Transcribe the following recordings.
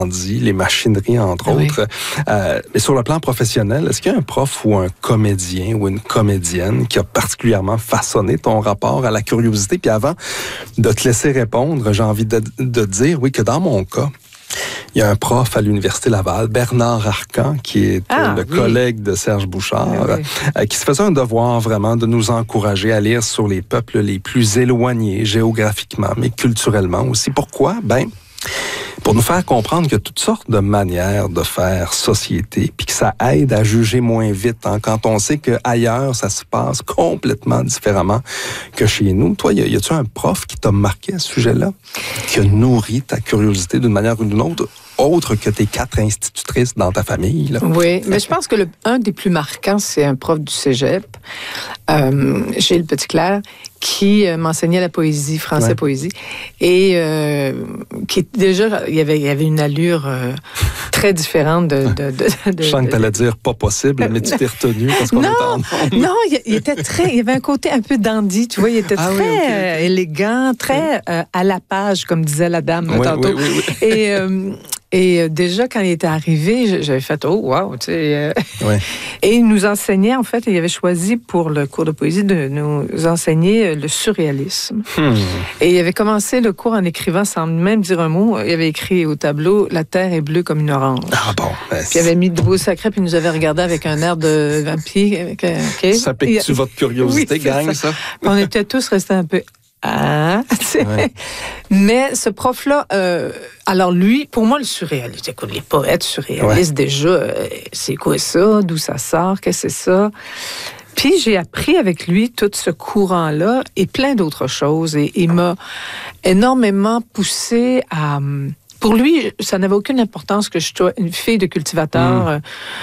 les machineries, entre autres. Mais sur le plan professionnel, est-ce qu'il y a un prof ou un comédien ou une comédienne qui a particulièrement façonné ton rapport à la curiosité? Puis avant de te laisser répondre, j'ai envie de dire, oui, que dans mon cas, il y a un prof à l'Université Laval, Bernard Arcan, qui est collègue de Serge Bouchard, qui se faisait un devoir vraiment de nous encourager à lire sur les peuples les plus éloignés géographiquement, mais culturellement aussi. Pourquoi? Pour nous faire comprendre qu'il y a toutes sortes de manières de faire société, puis que ça aide à juger moins vite, quand on sait qu'ailleurs, ça se passe complètement différemment que chez nous. Toi, y a-tu un prof qui t'a marqué à ce sujet-là, qui a nourri ta curiosité d'une manière ou d'une autre que tes 4 institutrices dans ta famille? Là? Oui, mais je pense que un des plus marquants, c'est un prof du cégep, Gilles Petitclerc, qui m'enseignait la poésie, français poésie, et qui déjà, il y avait une allure très différente de Je sens que t'allais dire pas possible, mais tu t'es retenu parce qu'on était en ondes. Non, il y avait un côté un peu dandy, tu vois, il était très élégant, très à la page, comme disait la dame tantôt. Oui. Et déjà, quand il était arrivé, j'avais fait « Oh, wow! » tu sais. Et il nous enseignait, en fait, il avait choisi pour le cours de poésie de nous enseigner le surréalisme. Et il avait commencé le cours en écrivant, sans même dire un mot, il avait écrit au tableau « La terre est bleue comme une orange ». Ah bon? Puis il avait mis de beau sacré, puis il nous avait regardé avec un air de vampire. Okay. Ça pique-tu votre curiosité, gang, ça? On était tous restés un peu... Mais ce prof-là, alors lui, pour moi, le surréaliste, écoute, les poètes surréalistes, déjà, c'est quoi ça? D'où ça sort? Qu'est-ce que c'est ça? Puis j'ai appris avec lui tout ce courant-là et plein d'autres choses. Et il m'a énormément poussé à... Pour lui, ça n'avait aucune importance que je sois une fille de cultivateur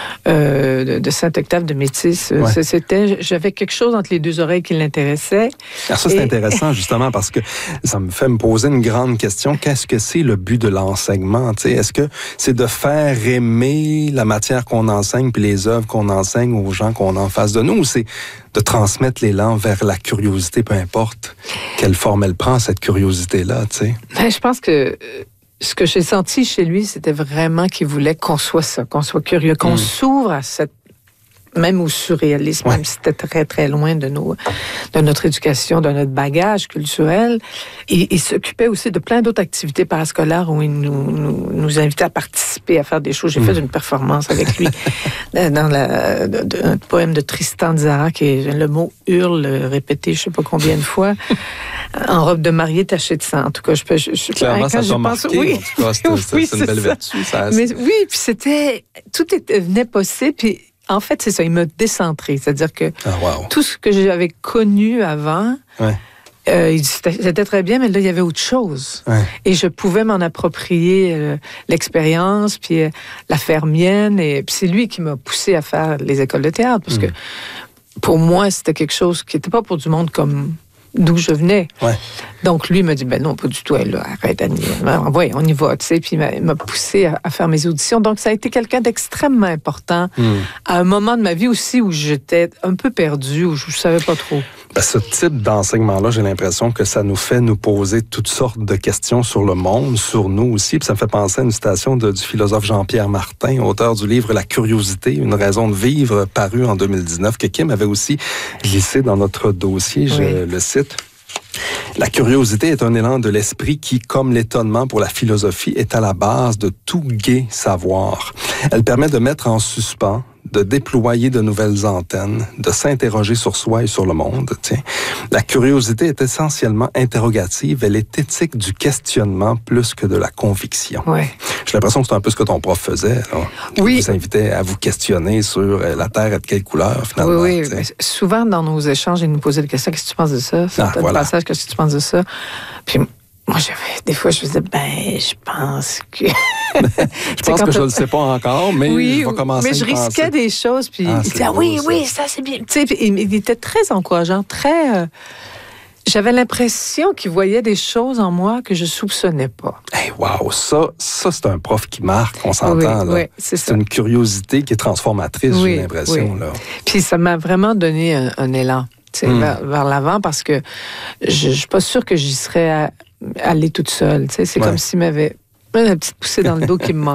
de Saint-Octave de Métis. J'avais quelque chose entre les deux oreilles qui l'intéressait. Alors ça, c'est intéressant, justement, parce que ça me fait me poser une grande question. Qu'est-ce que c'est le but de l'enseignement? Est-ce que c'est de faire aimer la matière qu'on enseigne puis les œuvres qu'on enseigne aux gens qu'on a en face de nous? Ou c'est de transmettre l'élan vers la curiosité, peu importe quelle forme elle prend, cette curiosité-là? Je pense que... Ce que j'ai senti chez lui, c'était vraiment qu'il voulait qu'on soit ça, qu'on soit curieux, qu'on s'ouvre à cette, même au surréalisme, même si c'était très, très loin de notre éducation, de notre bagage culturel. Et il s'occupait aussi de plein d'autres activités parascolaires où il nous invitait à participer, à faire des choses. J'ai fait une performance avec lui dans un poème de Tristan Tzara, qui est le mot hurle répété je ne sais pas combien de fois. En robe de mariée tachée de sang. En tout cas, clairement, ça t'a marqué. En tout cas, c'est une belle vertu. Mais oui, puis tout venait possible. Puis en fait, c'est ça, il m'a décentré. C'est-à-dire que tout ce que j'avais connu avant, c'était très bien, mais là, il y avait autre chose. Et je pouvais m'en approprier l'expérience, puis la faire mienne. Et puis c'est lui qui m'a poussé à faire les écoles de théâtre. Parce que pour moi, c'était quelque chose qui n'était pas pour du monde comme... d'où je venais. Donc, lui m'a dit, non, pas du tout, arrête, Annie. On y va, tu sais. Puis, il m'a poussé à faire mes auditions. Donc, ça a été quelqu'un d'extrêmement important à un moment de ma vie aussi où j'étais un peu perdue, où je ne savais pas trop. Ce type d'enseignement-là, j'ai l'impression que ça nous fait nous poser toutes sortes de questions sur le monde, sur nous aussi. Puis ça me fait penser à une citation du philosophe Jean-Pierre Martin, auteur du livre « La curiosité, une raison de vivre », paru en 2019, que Kim avait aussi glissé dans notre dossier. Je le cite. La curiosité est un élan de l'esprit qui, comme l'étonnement pour la philosophie, est à la base de tout gai savoir. Elle permet de mettre en suspens, de déployer de nouvelles antennes, de s'interroger sur soi et sur le monde. La curiosité est essentiellement interrogative. Elle est éthique du questionnement plus que de la conviction. J'ai l'impression que c'est un peu ce que ton prof faisait. Il vous invitait à vous questionner sur la Terre est de quelle couleur, finalement. Oui. Souvent, dans nos échanges, il nous posait des questions. Qu'est-ce que tu penses de ça? Passage, qu'est-ce que tu penses de ça? Puis moi, des fois, je faisais, je pense que... je pense que je ne le sais pas encore, mais je vais commencer à mais je risquais des choses, puis il disait, oui, ça c'est bien. Tu sais, il était très encourageant, très... J'avais l'impression qu'il voyait des choses en moi que je soupçonnais pas. Wow, ça c'est un prof qui marque, on s'entend. Oui, c'est une curiosité qui est transformatrice, j'ai l'impression. Là. Puis ça m'a vraiment donné un élan vers l'avant, parce que je ne suis pas sûre que j'y serais allée toute seule. C'est comme s'il m'avait une petite poussée dans le dos qui me manquait.